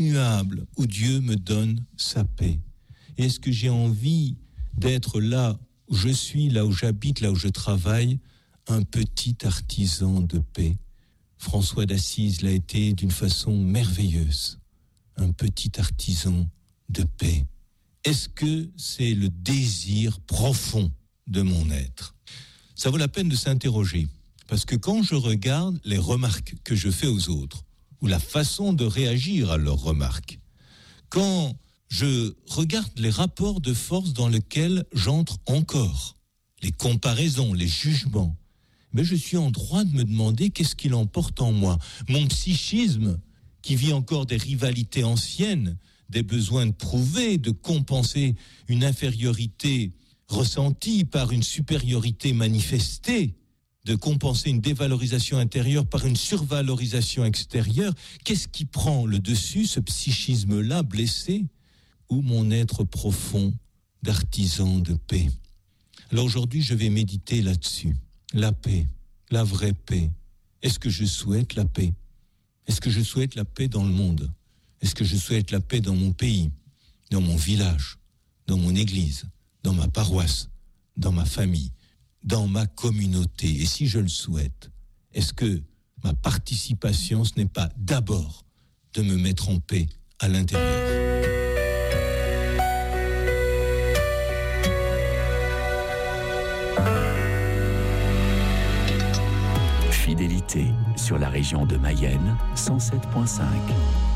immuable où Dieu me donne sa paix? Et est-ce que j'ai envie d'être là où je suis, là où j'habite, là où je travaille, un petit artisan de paix? François d'Assise l'a été d'une façon merveilleuse, un petit artisan de paix. Est-ce que c'est le désir profond de mon être? Ça vaut la peine de s'interroger, parce que quand je regarde les remarques que je fais aux autres, ou la façon de réagir à leurs remarques, quand je regarde les rapports de force dans lesquels j'entre encore, les comparaisons, les jugements, mais je suis en droit de me demander qu'est-ce qu'il emporte en moi. Mon psychisme, qui vit encore des rivalités anciennes, des besoins de prouver, de compenser une infériorité ressentie par une supériorité manifestée, de compenser une dévalorisation intérieure par une survalorisation extérieure. Qu'est-ce qui prend le dessus, ce psychisme-là blessé, ou mon être profond d'artisan de paix? Alors aujourd'hui, je vais méditer là-dessus. La paix, la vraie paix. Est-ce que je souhaite la paix? Est-ce que je souhaite la paix dans le monde? Est-ce que je souhaite la paix dans mon pays, dans mon village, dans mon église, dans ma paroisse, dans ma famille, dans ma communauté? Et si je le souhaite, est-ce que ma participation, ce n'est pas d'abord de me mettre en paix à l'intérieur? Fidélité sur la région de Mayenne, 107.5.